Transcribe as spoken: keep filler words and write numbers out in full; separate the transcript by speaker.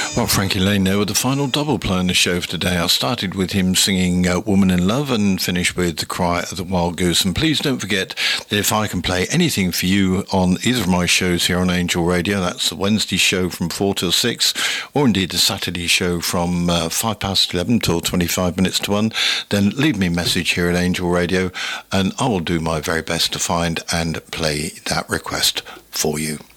Speaker 1: Well, Frankie Lane there with the final double play on the show for today. I started with him singing uh, Woman in Love and finished with The Cry of the Wild Goose. And please don't forget that if I can play anything for you on either of my shows here on Angel Radio, that's the Wednesday show from four till six, or indeed the Saturday show from uh, five past eleven till twenty-five minutes to one, then leave me a message here at Angel Radio and I will do my very best to find and play that request for you.